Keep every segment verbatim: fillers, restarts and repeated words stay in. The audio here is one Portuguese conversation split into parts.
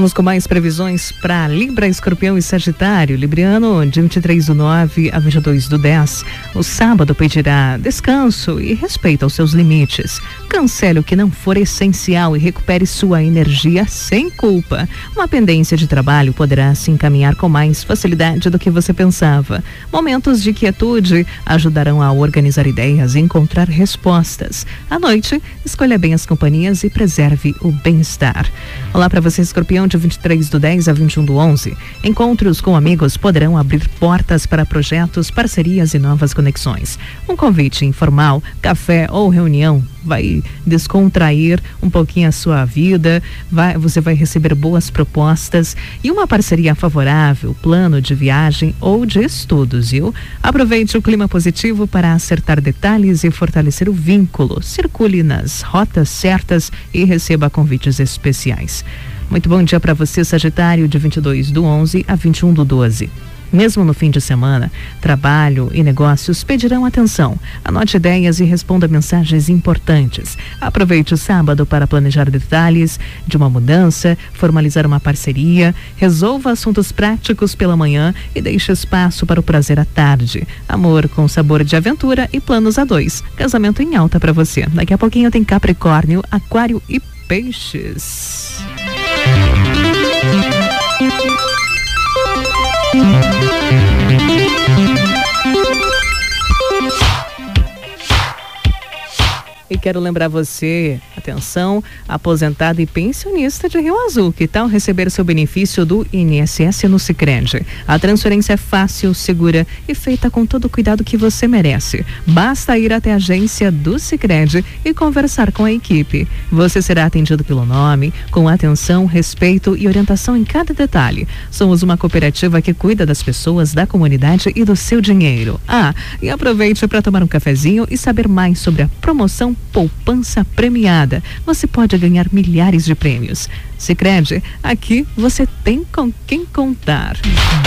Vamos com mais previsões para Libra, Escorpião e Sagitário. Libriano, de vinte e três do nove a vinte e dois do dez. O sábado pedirá descanso e respeito aos seus limites. Cancele o que não for essencial e recupere sua energia sem culpa. Uma pendência de trabalho poderá se encaminhar com mais facilidade do que você pensava. Momentos de quietude ajudarão a organizar ideias e encontrar respostas. À noite, escolha bem as companhias e preserve o bem-estar. Olá para você, Escorpião, de vinte e três do dez a vinte e um do onze. Encontros com amigos poderão abrir portas para projetos, parcerias e novas conexões. Um convite informal, café ou reunião vai descontrair um pouquinho a sua vida, vai, você vai receber boas propostas e uma parceria favorável, plano de viagem ou de estudos, viu? Aproveite o clima positivo para acertar detalhes e fortalecer o vínculo. Circule nas rotas certas e receba convites especiais. Muito bom dia para você, Sagitário, de vinte e dois do onze a vinte e um do doze. Mesmo no fim de semana, trabalho e negócios pedirão atenção. Anote ideias e responda mensagens importantes. Aproveite o sábado para planejar detalhes de uma mudança, formalizar uma parceria, resolva assuntos práticos pela manhã e deixe espaço para o prazer à tarde. Amor com sabor de aventura e planos a dois. Casamento em alta para você. Daqui a pouquinho tem Capricórnio, Aquário e Peixes. E quero lembrar você, atenção, aposentado e pensionista de Rio Azul, que tal receber seu benefício do I N S S no Sicredi? A transferência é fácil, segura e feita com todo o cuidado que você merece. Basta ir até a agência do Sicredi e conversar com a equipe. Você será atendido pelo nome, com atenção, respeito e orientação em cada detalhe. Somos uma cooperativa que cuida das pessoas, da comunidade e do seu dinheiro. Ah, e aproveite para tomar um cafezinho e saber mais sobre a promoção Poupança Premiada. Você pode ganhar milhares de prêmios. Sicredi, aqui você tem com quem contar.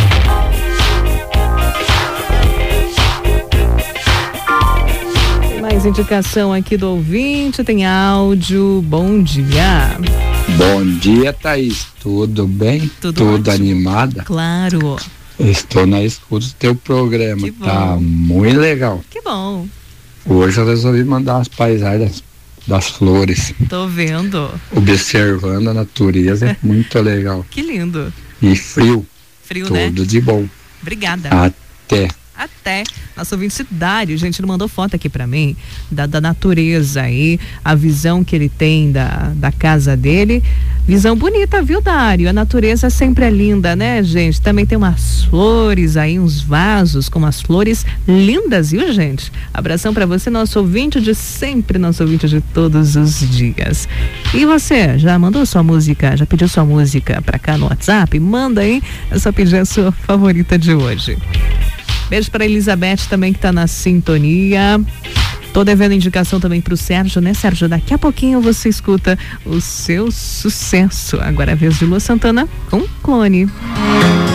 Tem mais indicação aqui do ouvinte, tem áudio. Bom dia. Bom dia, Thaís. Tudo bem? Tudo, Tudo animada? Claro. Estou na escuta do teu programa. Tá muito legal. Que bom. Hoje eu resolvi mandar as paisagens das flores. Tô vendo. Observando a natureza, é muito legal. Que lindo. E frio. Frio, tudo né? Tudo de bom. Obrigada. Até. Até. Nosso ouvinte Dário, gente, ele mandou foto aqui pra mim da, da natureza aí, a visão que ele tem da, da casa dele. Visão bonita, viu, Dário? A natureza sempre é linda, né, gente? Também tem umas flores aí, uns vasos com umas flores lindas, viu, gente? Abração pra você, nosso ouvinte de sempre, nosso ouvinte de todos os dias. E você, já mandou sua música, já pediu sua música pra cá no WhatsApp? Manda aí, é só pedir a sua favorita de hoje. Beijo para Elizabeth também, que tá na sintonia. Tô devendo indicação também pro Sérgio, né, Sérgio? Daqui a pouquinho você escuta o seu sucesso. Agora é a vez de Lua Santana com Clone.